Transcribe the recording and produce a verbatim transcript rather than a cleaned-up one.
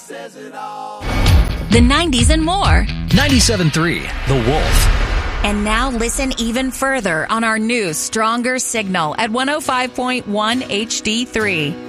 The nineties and more. ninety-seven point three The Wolf. And now listen even further on our new, stronger signal at one oh five point one H D three.